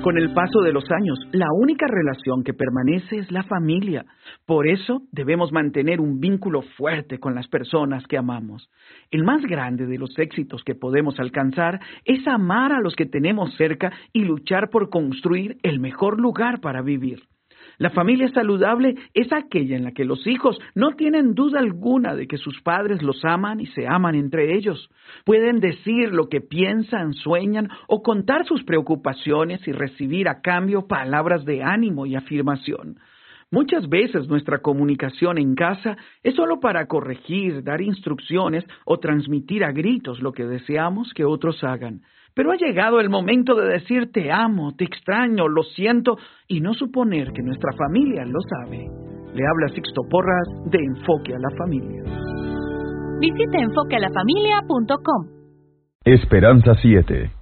Con el paso de los años, la única relación que permanece es la familia. Por eso debemos mantener un vínculo fuerte con las personas que amamos. El más grande de los éxitos que podemos alcanzar es amar a los que tenemos cerca y luchar por construir el mejor lugar para vivir. La familia saludable es aquella en la que los hijos no tienen duda alguna de que sus padres los aman y se aman entre ellos. Pueden decir lo que piensan, sueñan o contar sus preocupaciones y recibir a cambio palabras de ánimo y afirmación. Muchas veces nuestra comunicación en casa es solo para corregir, dar instrucciones o transmitir a gritos lo que deseamos que otros hagan. Pero ha llegado el momento de decir te amo, te extraño, lo siento y no suponer que nuestra familia lo sabe. Le habla Sixto Porras de Enfoque a la Familia. Visite enfoquealafamilia.com. Esperanza 7.